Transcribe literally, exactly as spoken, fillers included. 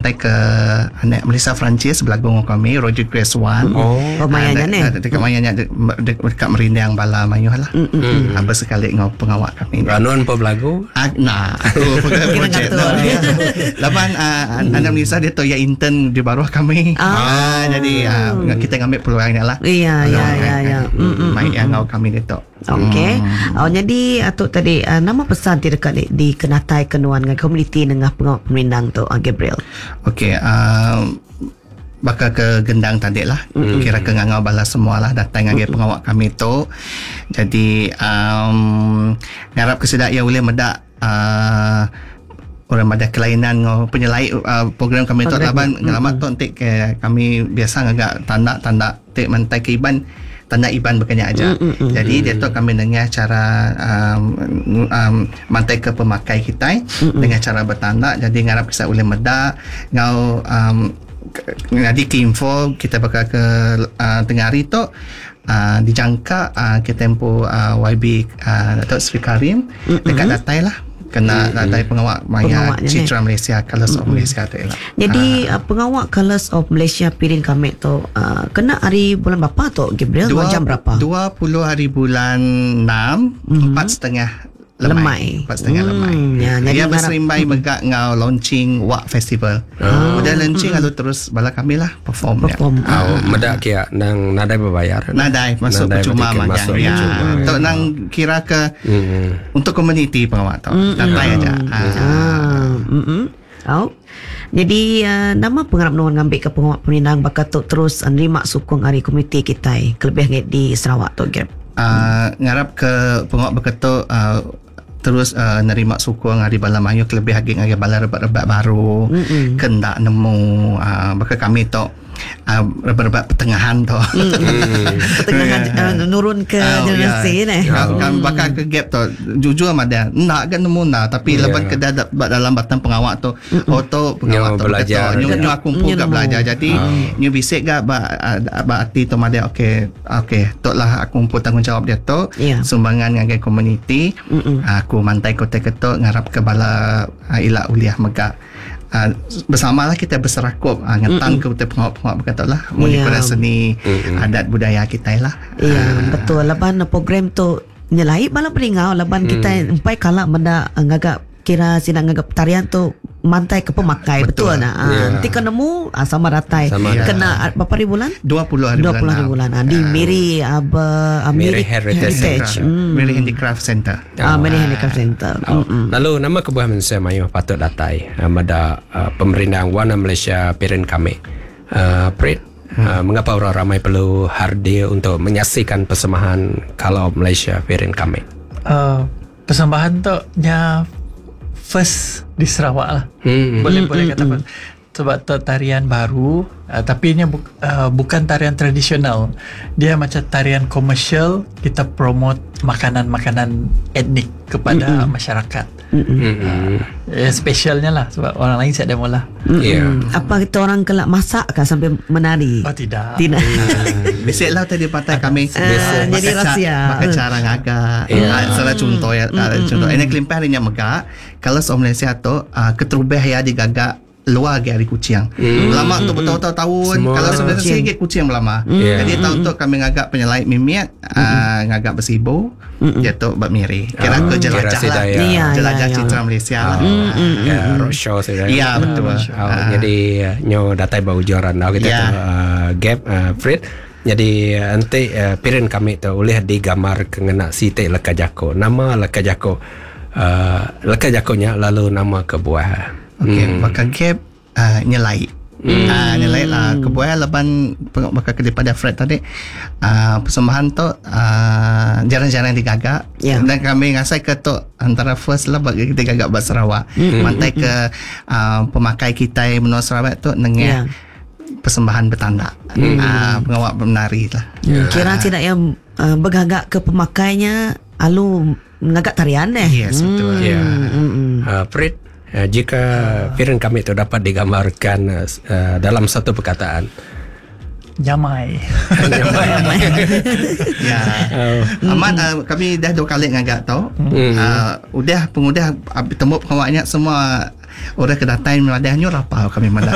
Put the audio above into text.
mantai ke anak Melissa Francis belakang kami Roger Grace One. Oh, Pemayannya ni. Dekat mayanya dekat Merindang Bala Mayuh lah. Mm-mm. Apa sekali ngau pengawak kami. Ranon apa berlagu? Ah, nah, projek lah. Lapan uh, anak Melissa dia tu ya intern di bawah kami. Ah. Ah, jadi uh, kita ngambil peluangnya lah. Iya, ya, ya, ya. Mai yang ngau kami dia tu. Okey. Oh, jadi atuk tadi uh, nama pesan ti dekat di, di kenatai kenuan dengan komuniti dengan pengawak peminang tu uh, Gabriel. Okey, uh, bakal ke gendang tadi lah. Mm-hmm. Kira ke ngangau balas semua lah datang dengan mm-hmm. pengawak kami tu. Jadi um, ngarap kesedak ya boleh medak uh, orang ada kelainan ngau penyelai uh, program kami tu laban ngalamat tu nanti ke kami biasa ngagak tanda-tanda tik mantai ke iban tanda iban berkenyak aja. Mm, mm, mm, Jadi mm, dia tu kami dengar cara um, um, mantai ke pemakai kita mm, mm. dengan cara bertanda. Jadi ngarap kisah boleh medak ngau um, ngadi ke info kita bakal ke uh, tengah hari tu uh, dijangka uh, ke tempo uh, Y B uh, Datuk Seri Karim mm, dekat mm. datai lah kena mm-hmm. datai pengawak maya Citra Malaysia Colours mm-hmm. of Malaysia tu lah. Jadi uh, pengawak Colours of Malaysia piring kami tu uh, kena hari bulan berapa tu Gabriel? Dua, jam berapa? dua puluh hari bulan enam mm-hmm. empat setengah lemai. Empat setengah hmm, lemai. Ya, dia berserimbai megak ngau launching Wak Festival. Oh. Udah launching lalu terus bala kami lah perform. Perform. Ya. Oh, medak kia nang nadai berbayar. Nadai masuk Nadai percuma masuk ya. percuma. Untuk nang kira ke Mm-hmm. untuk komuniti pengawak tu. Datai aja. Ah. Mm-mm. Oh. Jadi uh, nama pengarap nuan ngambil ke pengawak peminang bakal tu terus uh, nerima sukong hari komuniti kita kelebih di Sarawak tu Gap. Uh, ngarap ke pengawak beketuk uh, terus uh, nerima sukong hari bala mayu kelebih lagi ngari bala rebat-rebat baru mm-hmm. kendak nemu uh, bakal kami tu uh, rebat-rebat pertengahan tu mm-hmm. pertengahan uh, nurun ke oh, generasi yeah. ni kan, kan bakal ke gap tu jujur sama dia nak kan nemu nak tapi yeah. lepas ke dalam batang pengawak tu mm-hmm. oh tu pengawak nyo tu belajar nyo nyo aku pun gak belajar jadi oh. nyo bisik gak ba arti tu dia okey okey tok lah aku pun tanggungjawab dia tu yeah. sumbangan dengan komuniti mm-hmm. aku mantai kota ketuk ngarap ke bala uh, ilak uliah megak uh, bersamalah kita berserakup uh, ngetang ke pengawak-pengawak berkata lah muni pada seni mm-mm. adat budaya kita lah ya yeah, uh, betul laban program tu nyelai bala peringau laban mm. kita empai kalak benda ngagak kira sina ngagak tarian tu mantai ke pemakai betul, betul nah yeah. nanti kena nemu ah, sama ratai sama kena berapa ribu bulan dua puluh hari dua puluh hari bulan ah, di Miri aba uh, Miri Heritage, Heritage. Mm. Miri Handicraft Center ah Miri Handicraft Center oh. Lalu nama kebuah Malaysia mayu patut datai uh, pada uh, pemerintahan Wana Malaysia Pirin kami uh, Prit uh, mengapa orang ramai perlu hadir untuk menyaksikan persembahan kalau Malaysia Pirin kami uh, persembahan tu nya first di Sarawak lah. Hmm. Boleh hmm, boleh hmm, katakan hmm. sebab tu tarian baru uh, tapi ini bu, uh, bukan tarian tradisional. Dia macam tarian komersial, kita promote makanan-makanan etnik kepada hmm. masyarakat. Hmm. Uh, eh, specialnya lah sebab orang lain saya demo lah. Hmm. Yeah. Apa kita orang kelak masak kan sampai menari? Oh tidak. Tidak. Biasa lah tadi patah kami uh, jadi rahsia. Pakai cara ngagak. Yeah. Salah contoh ya. Mm, contoh. Mm, ini kelimpah harinya megak. Kalau se Malaysia tu uh, keterubah ya digagak luar dari kucing. Mm. Lama tu bertahun-tahun. Kalau sebenarnya sikit kucing lama. Mm. Yeah. Jadi tahun tu kami ngagak penyelait mimiat, mm. uh, ngagak bersibu, mm. jatuh buat miri. Kira oh. ke jelajah lah. Ya, jelajah ya, Citra ya. Malaysia oh. lah. Mm, mm, ya, mm. roadshow saja. Ya, betul. Oh, uh. Jadi nyo datai bau joran dah kita yeah. tu uh, gap uh, Fred. Jadi nanti uh, pirin kami tu boleh digambar kena site leka jako. Nama leka jako uh, leka jakonya lalu nama kebuah. Okey, hmm. maka gap uh, nyelai. Hmm. Uh, nyelai lah kebuah leban maka daripada Fred tadi uh, persembahan tu uh, jarang-jarang digagak yeah. dan kami ngasai ke tu antara first lah bagi kita gagak bahasa Sarawak. Hmm. Mantai ke uh, pemakai kita menua Sarawak tu nengah yeah. persembahan bertanda hmm. uh, pengawak menari lah. Hmm. Kira tidak yang uh, bergagak ke pemakainya alu mengagak tarian eh. Yes, betul. Hmm. Ya. Hmm. Uh, Fred, uh, jika pirin kami itu dapat digambarkan uh, dalam satu perkataan. Jamai. Jamai. Ya. Oh. Amat uh, kami dah dua kali ngagak tau. Hmm. Uh, udah pengudah temu pengawaknya semua orang kedatangan meladahnya apa kami malah